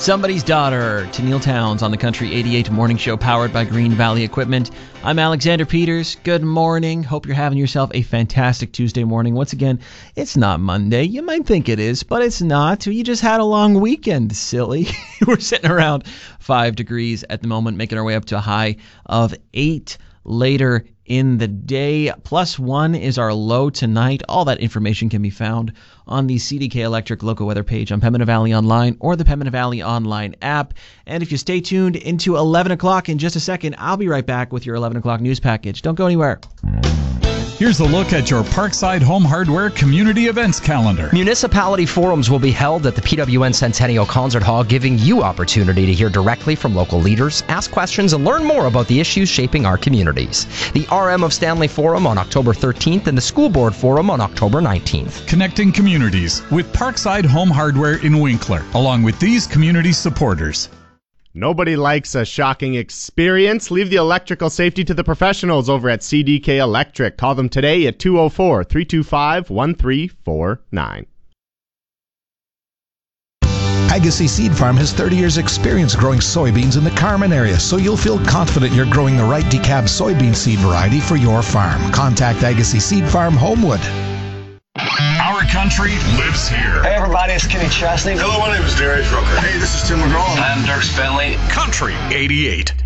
Somebody's Daughter to Neil Towns on the Country 88 Morning Show powered by Green Valley Equipment. I'm Alexander Peters. Good morning. Hope you're having yourself a fantastic Tuesday morning. Once again, it's not Monday. You might think it is, but it's not. You just had a long weekend, silly. We're sitting around 5 degrees at the moment, making our way up to a high of 8 later in the day. +1 is our low tonight. All that information can be found on the CDK Electric local weather page on Pembina Valley Online or the Pembina Valley Online app. And if you stay tuned into 11 o'clock in just a second, I'll be right back with your 11 o'clock news package. Don't go anywhere. Here's a look at your Parkside Home Hardware community events calendar. Municipality forums will be held at the PWN Centennial Concert Hall, giving you opportunity to hear directly from local leaders, ask questions, and learn more about the issues shaping our communities. The RM of Stanley Forum on October 13th and the School Board Forum on October 19th. Connecting communities with Parkside Home Hardware in Winkler, along with these community supporters. Nobody likes a shocking experience. Leave the electrical safety to the professionals over at CDK Electric. Call them today at 204-325-1349. Agassiz Seed Farm has 30 years experience growing soybeans in the Carman area, so you'll feel confident you're growing the right decab soybean seed variety for your farm. Contact Agassiz Seed Farm, Homewood. Our country lives here. Hey everybody, it's Kenny Chesney. Hello, my name is Darius Rucker. Hey, this is Tim McGraw. I'm Dirk Bentley. Country 88.